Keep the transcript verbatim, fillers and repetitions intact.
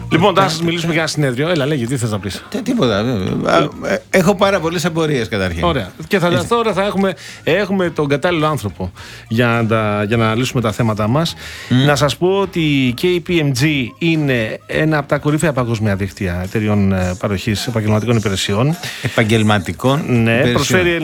Λοιπόν, θα σας μιλήσουμε για ένα συνέδριο. Έλα, λέγε, τι θες να πεις. Τι, τίποτα. Έχω πάρα πολλές απορίες καταρχήν. Ωραία. Και θα, τώρα θα έχουμε, έχουμε τον κατάλληλο άνθρωπο για να, για να λύσουμε τα θέματα μας. Mm. Να σας πω ότι η κέι πι εμ τζι είναι ένα από τα κορυφαία παγκόσμια δίκτυα εταιριών παροχής επαγγελματικών υπηρεσιών. Επαγγελματικών ναι, υπηρεσιών. Προσφέρει